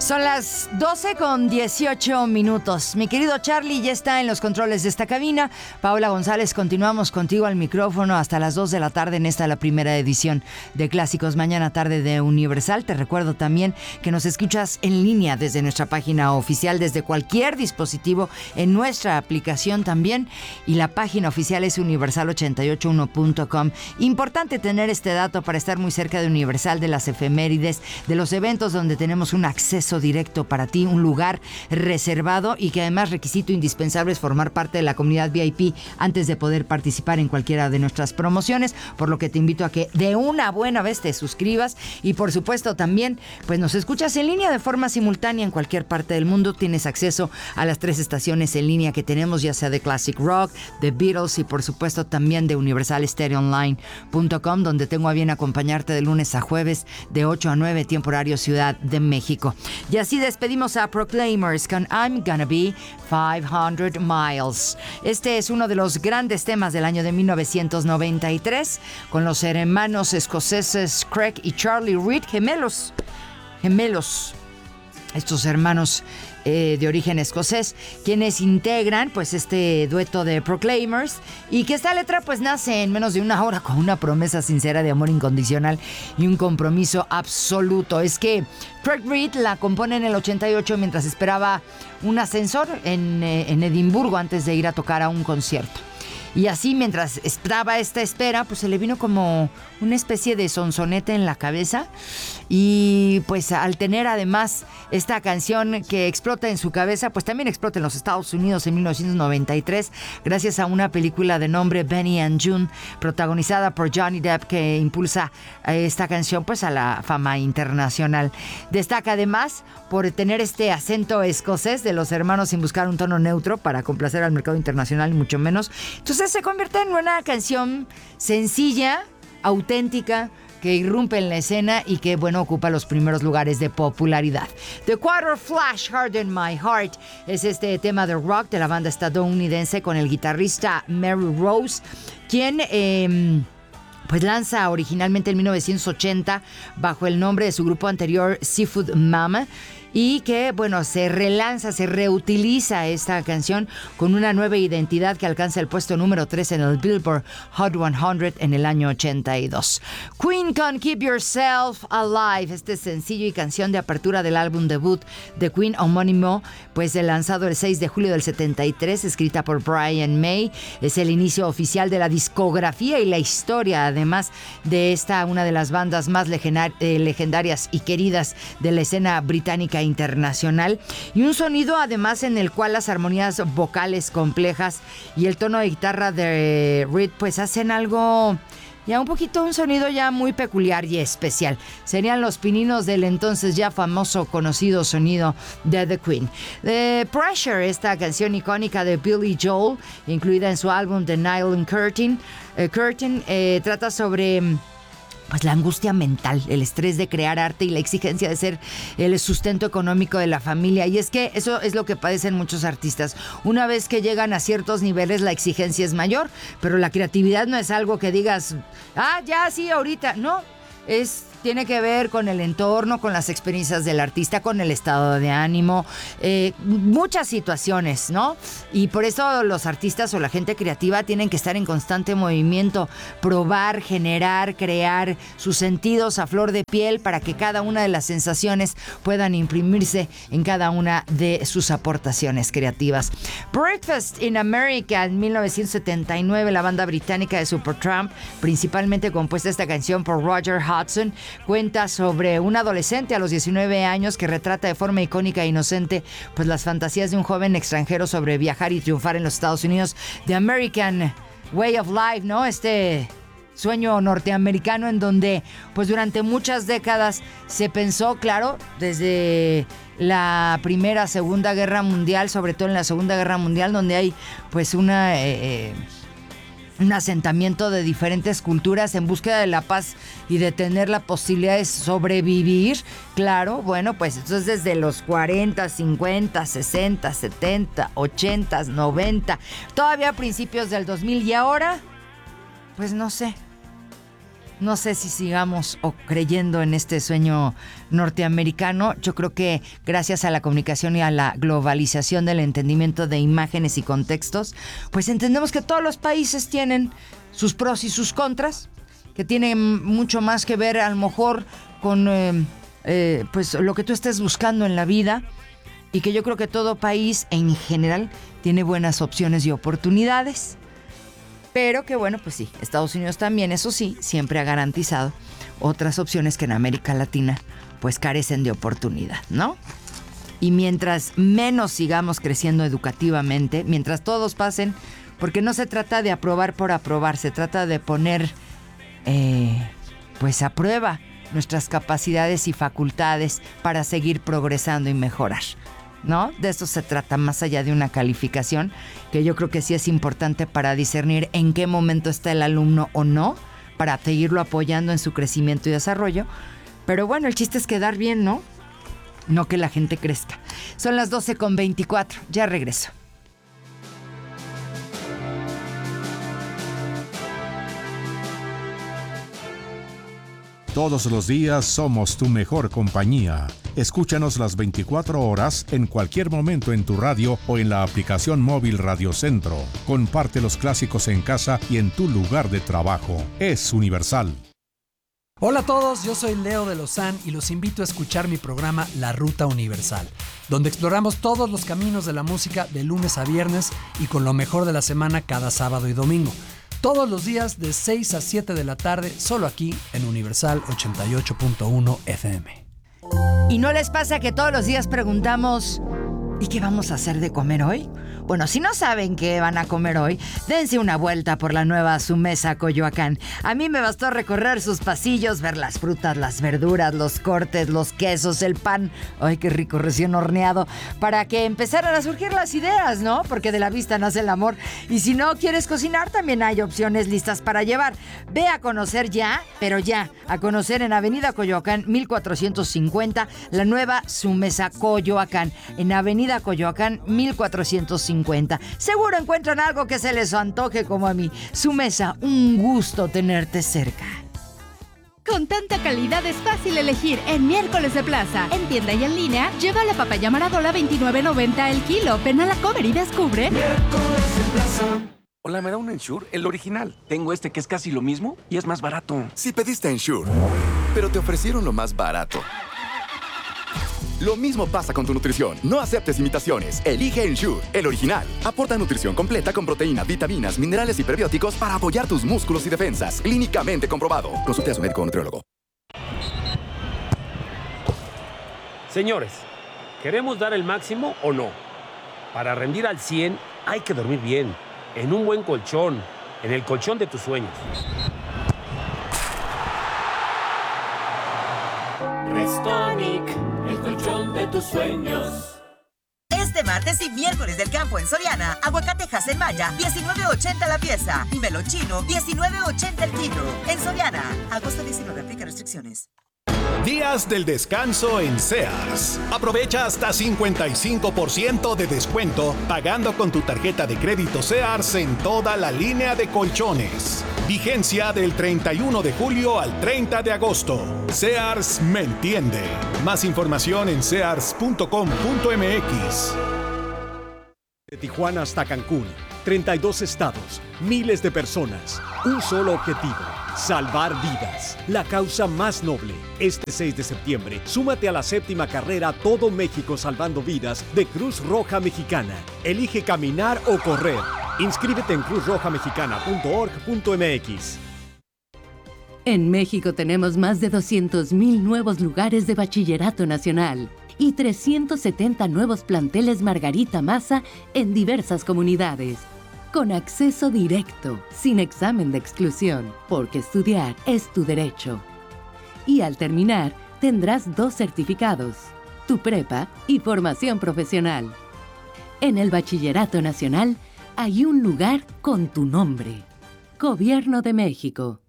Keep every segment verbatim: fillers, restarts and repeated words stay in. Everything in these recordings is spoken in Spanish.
Son las doce con dieciocho minutos. Mi querido Charlie ya está en los controles de esta cabina. Paola González, continuamos contigo al micrófono hasta las dos de la tarde en esta la primera edición de Clásicos Mañana Tarde de Universal. Te recuerdo también que nos escuchas en línea desde nuestra página oficial, desde cualquier dispositivo, en nuestra aplicación también. Y la página oficial es universal ochenta y ocho uno punto com. Importante tener este dato para estar muy cerca de Universal, de las efemérides, de los eventos donde tenemos un acceso directo para ti, un lugar reservado y que además requisito indispensable es formar parte de la comunidad V I P antes de poder participar en cualquiera de nuestras promociones, por lo que te invito a que de una buena vez te suscribas y por supuesto también pues nos escuchas en línea de forma simultánea en cualquier parte del mundo. Tienes acceso a las tres estaciones en línea que tenemos, ya sea de Classic Rock, de Beatles y por supuesto también de universal stereo online punto com, donde tengo a bien acompañarte de lunes a jueves de ocho a nueve, tiempo horario Ciudad de México. Y así despedimos a Proclaimers con I'm Gonna Be quinientos Miles. Este es uno de los grandes temas del año de mil novecientos noventa y tres, con los hermanos escoceses Craig y Charlie Reid, gemelos, gemelos, estos hermanos Eh, de origen escocés, quienes integran pues este dueto de Proclaimers, y que esta letra pues nace en menos de una hora con una promesa sincera de amor incondicional y un compromiso absoluto. Es que Craig Reid la compone en el ochenta y ocho mientras esperaba un ascensor en, eh, en Edimburgo antes de ir a tocar a un concierto. Y así, mientras estaba esta espera, pues se le vino como una especie de sonsonete en la cabeza. Y pues al tener además esta canción que explota en su cabeza, pues también explota en los Estados Unidos en mil novecientos noventa y tres, gracias a una película de nombre Benny and June, protagonizada por Johnny Depp, que impulsa esta canción pues a la fama internacional. Destaca además por tener este acento escocés de los hermanos sin buscar un tono neutro para complacer al mercado internacional y mucho menos. Entonces se convierte en una canción sencilla, auténtica, que irrumpe en la escena y que, bueno, ocupa los primeros lugares de popularidad. The Quarter Flash Hardened My Heart es este tema de rock de la banda estadounidense con el guitarrista Mary Rose, quien eh, pues lanza originalmente en mil novecientos ochenta bajo el nombre de su grupo anterior Seafood Mama, y que, bueno, se relanza, se reutiliza esta canción con una nueva identidad que alcanza el puesto número tres en el Billboard Hot cien en el año ochenta y dos. Queen con Keep Yourself Alive, este sencillo y canción de apertura del álbum debut de Queen homónimo, pues lanzado el seis de julio del setenta y tres, escrita por Brian May. Es el inicio oficial de la discografía y la historia, además de esta, una de las bandas más legendar- eh, legendarias y queridas de la escena británica internacional, y un sonido además en el cual las armonías vocales complejas y el tono de guitarra de Reid pues hacen algo ya un poquito, un sonido ya muy peculiar y especial. Serían los pininos del entonces ya famoso, conocido sonido de The Queen. The Pressure, esta canción icónica de Billy Joel, incluida en su álbum The Nylon Curtain, eh, Curtain eh, trata sobre pues la angustia mental, el estrés de crear arte y la exigencia de ser el sustento económico de la familia. Y es que eso es lo que padecen muchos artistas. Una vez que llegan a ciertos niveles, la exigencia es mayor, pero la creatividad no es algo que digas, ah, ya, sí, ahorita. No, es... tiene que ver con el entorno, con las experiencias del artista, con el estado de ánimo, eh, muchas situaciones, ¿no? Y por eso los artistas o la gente creativa tienen que estar en constante movimiento, probar, generar, crear sus sentidos a flor de piel para que cada una de las sensaciones puedan imprimirse en cada una de sus aportaciones creativas. Breakfast in America en mil novecientos setenta y nueve, la banda británica de Supertramp, principalmente compuesta esta canción por Roger Hodgson, cuenta sobre un adolescente a los diecinueve años que retrata de forma icónica e inocente pues las fantasías de un joven extranjero sobre viajar y triunfar en los Estados Unidos. The American Way of Life, ¿no? Este sueño norteamericano en donde pues durante muchas décadas se pensó, claro, desde la Primera, Segunda Guerra Mundial, sobre todo en la Segunda Guerra Mundial, donde hay pues una... Eh, un asentamiento de diferentes culturas en búsqueda de la paz y de tener la posibilidad de sobrevivir. Claro, bueno, pues entonces desde los cuarenta, cincuenta, sesenta, setenta, ochenta, noventa, todavía a principios del dos mil, y ahora, pues no sé. no sé si sigamos o creyendo en este sueño norteamericano. Yo creo que gracias a la comunicación y a la globalización del entendimiento de imágenes y contextos, pues entendemos que todos los países tienen sus pros y sus contras, que tienen mucho más que ver a lo mejor con eh, eh, pues lo que tú estés buscando en la vida, y que yo creo que todo país en general tiene buenas opciones y oportunidades. Pero que bueno, pues sí, Estados Unidos también, eso sí, siempre ha garantizado otras opciones que en América Latina pues carecen de oportunidad, ¿no? Y mientras menos sigamos creciendo educativamente, mientras todos pasen, porque no se trata de aprobar por aprobar, se trata de poner eh, pues a prueba nuestras capacidades y facultades para seguir progresando y mejorar, ¿no? De eso se trata, más allá de una calificación, que yo creo que sí es importante para discernir en qué momento está el alumno o no, para seguirlo apoyando en su crecimiento y desarrollo. Pero bueno, el chiste es quedar bien, ¿no? No que la gente crezca. Son las doce con veinticuatro, ya regreso. Todos los días somos tu mejor compañía. Escúchanos las veinticuatro horas en cualquier momento en tu radio o en la aplicación móvil Radio Centro. Comparte los clásicos en casa y en tu lugar de trabajo. Es universal. Hola a todos, yo soy Leo de Lozán y los invito a escuchar mi programa La Ruta Universal, donde exploramos todos los caminos de la música de lunes a viernes y con lo mejor de la semana cada sábado y domingo. Todos los días de seis a siete de la tarde, solo aquí en Universal ochenta y ocho punto uno F M. ¿Y no les pasa que todos los días preguntamos, ¿y qué vamos a hacer de comer hoy? Bueno, si no saben qué van a comer hoy, dense una vuelta por la nueva Su Mesa Coyoacán. A mí me bastó recorrer sus pasillos, ver las frutas, las verduras, los cortes, los quesos, el pan. ¡Ay, qué rico, recién horneado! Para que empezaran a surgir las ideas, ¿no? Porque de la vista nace el amor. Y si no quieres cocinar, también hay opciones listas para llevar. Ve a conocer ya, pero ya, a conocer en Avenida Coyoacán mil cuatrocientos cincuenta, la nueva Su Mesa Coyoacán. En Avenida Coyoacán mil cuatrocientos cincuenta. Seguro encuentran algo que se les antoje como a mí. Su Mesa, un gusto tenerte cerca. Con tanta calidad es fácil elegir en Miércoles de Plaza. En tienda y en línea, lleva la papaya Maradola veintinueve noventa el kilo. Ven a la Comer y descubre. Miércoles de Plaza. Hola, ¿me da un Ensure? El original. Tengo este que es casi lo mismo y es más barato. Si pediste Ensure, pero te ofrecieron lo más barato. Lo mismo pasa con tu nutrición. No aceptes imitaciones. Elige Ensure, el original. Aporta nutrición completa con proteínas, vitaminas, minerales y prebióticos para apoyar tus músculos y defensas. Clínicamente comprobado. Consulte a su médico o nutriólogo. Señores, ¿queremos dar el máximo o no? Para rendir al cien hay que dormir bien, en un buen colchón, en el colchón de tus sueños. Restonic, el colchón de tus sueños. Este martes y miércoles del campo en Soriana, aguacatejas en Maya, diecinueve ochenta la pieza, y melón chino, diecinueve ochenta el kilo. En Soriana, agosto diecinueve, aplica restricciones. Días del descanso en Sears. Aprovecha hasta cincuenta y cinco por ciento de descuento pagando con tu tarjeta de crédito Sears en toda la línea de colchones. Vigencia del treinta y uno de julio al treinta de agosto. Sears me entiende. Más información en sears punto com punto m x. De Tijuana hasta Cancún, treinta y dos estados, miles de personas, un solo objetivo: salvar vidas. La causa más noble. Este seis de septiembre, súmate a la séptima carrera Todo México Salvando Vidas de Cruz Roja Mexicana. Elige caminar o correr. Inscríbete en cruz roja mexicana punto org punto m x. En México tenemos más de doscientos mil nuevos lugares de bachillerato nacional y trescientos setenta nuevos planteles Margarita Maza en diversas comunidades, con acceso directo, sin examen de exclusión, porque estudiar es tu derecho. Y al terminar, tendrás dos certificados, tu prepa y formación profesional. En el Bachillerato Nacional hay un lugar con tu nombre. Gobierno de México.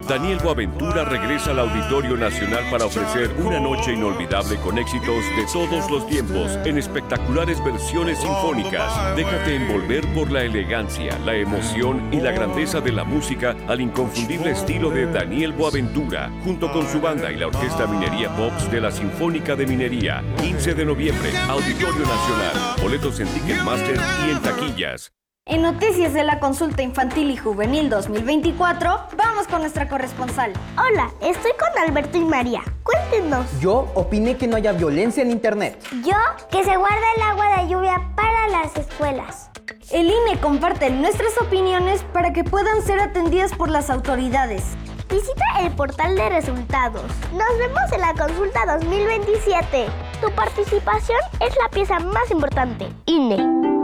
Daniel Boaventura regresa al Auditorio Nacional para ofrecer una noche inolvidable con éxitos de todos los tiempos en espectaculares versiones sinfónicas. Déjate envolver por la elegancia, la emoción y la grandeza de la música al inconfundible estilo de Daniel Boaventura, junto con su banda y la Orquesta Minería Pops de la Sinfónica de Minería. quince de noviembre, Auditorio Nacional. Boletos en Ticketmaster y en taquillas. En Noticias de la Consulta Infantil y Juvenil dos mil veinticuatro, vamos con nuestra corresponsal. Hola, estoy con Alberto y María. Cuéntenos. Yo opiné que no haya violencia en Internet. Yo, que se guarda el agua de lluvia para las escuelas. El I N E comparte nuestras opiniones para que puedan ser atendidas por las autoridades. Visita el portal de resultados. Nos vemos en la Consulta dos mil veintisiete. Tu participación es la pieza más importante. I N E.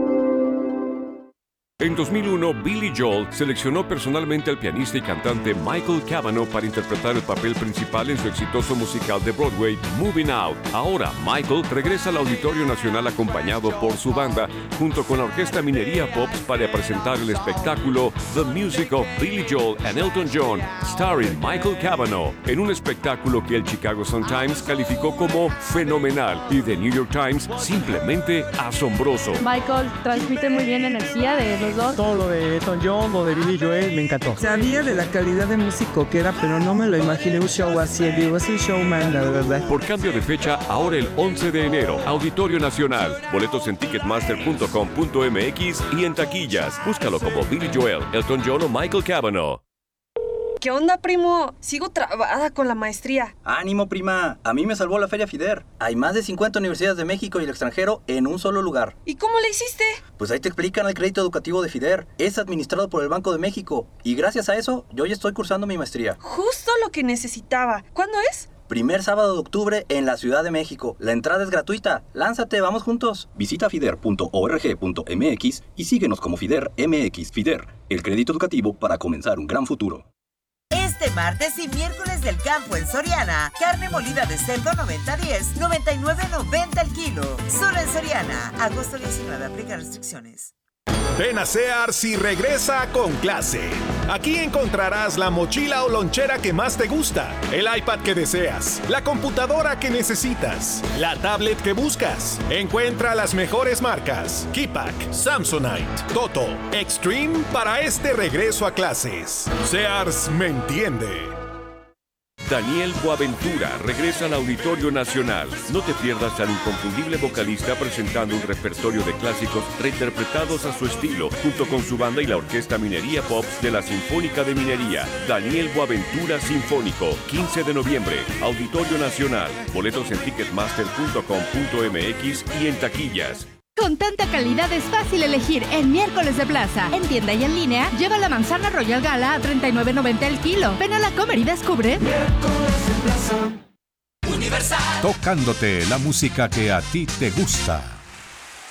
En dos mil uno, Billy Joel seleccionó personalmente al pianista y cantante Michael Cavanaugh para interpretar el papel principal en su exitoso musical de Broadway, Moving Out. Ahora, Michael regresa al Auditorio Nacional acompañado por su banda, junto con la Orquesta Minería Pops, para presentar el espectáculo The Music of Billy Joel and Elton John, starring Michael Cavanaugh, en un espectáculo que el Chicago Sun-Times calificó como fenomenal y The New York Times simplemente asombroso. Michael transmite muy bien energía de los dos. Todo lo de Elton John, lo de Billy Joel, me encantó. Sabía de la calidad de músico que era, pero no me lo imaginé un show así. Digo, es un showman, la verdad. Por cambio de fecha, ahora el once de enero, Auditorio Nacional. Boletos en ticketmaster punto com punto m x y en taquillas. Búscalo como Billy Joel, Elton John o Michael Cavanaugh. ¿Qué onda, primo? Sigo trabada con la maestría. ¡Ánimo, prima! A mí me salvó la Feria FIDER. Hay más de cincuenta universidades de México y el extranjero en un solo lugar. ¿Y cómo le hiciste? Pues ahí te explican el crédito educativo de FIDER. Es administrado por el Banco de México. Y gracias a eso, yo ya estoy cursando mi maestría. Justo lo que necesitaba. ¿Cuándo es? Primer sábado de octubre en la Ciudad de México. La entrada es gratuita. Lánzate, vamos juntos. Visita fider punto org punto m x y síguenos como FIDER M X. FIDER, el crédito educativo para comenzar un gran futuro. Este martes y miércoles del campo en Soriana, carne molida de cerdo noventa diez, noventa y nueve noventa el kilo. Solo en Soriana. Agosto diecinueve, aplica restricciones. Ven a Sears y regresa con clase. Aquí encontrarás la mochila o lonchera que más te gusta, el iPad que deseas, la computadora que necesitas, la tablet que buscas. Encuentra las mejores marcas: Keypack, Samsonite, Toto, Extreme para este regreso a clases. Sears me entiende. Daniel Boaventura regresa al Auditorio Nacional. No te pierdas al inconfundible vocalista presentando un repertorio de clásicos reinterpretados a su estilo, junto con su banda y la Orquesta Minería Pops de la Sinfónica de Minería. Daniel Boaventura Sinfónico, quince de noviembre, Auditorio Nacional. Boletos en ticketmaster punto com punto m x y en taquillas. Con tanta calidad es fácil elegir en Miércoles de Plaza. En tienda y en línea, lleva la manzana Royal Gala a treinta y nueve noventa el kilo. Ven a la Comer y descubre. Miércoles de Plaza. Universal. Tocándote la música que a ti te gusta.